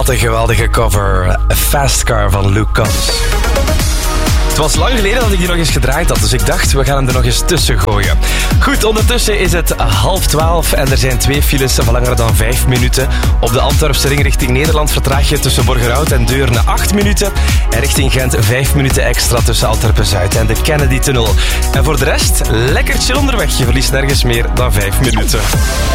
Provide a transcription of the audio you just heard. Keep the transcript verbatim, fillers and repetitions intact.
Wat een geweldige cover. A Fast Car van Luke Combs. Het was lang geleden dat ik die nog eens gedraaid had, dus ik dacht, we gaan hem er nog eens tussen gooien. Goed, ondertussen is het half twaalf en er zijn twee files van langer dan vijf minuten. Op de Antwerpse ring richting Nederland vertraag je tussen Borgerhout en Deurne acht minuten. En richting Gent vijf minuten extra tussen Antwerpen-Zuid en de Kennedy-tunnel. En voor de rest, lekker chill onderweg. Je verliest nergens meer dan vijf minuten.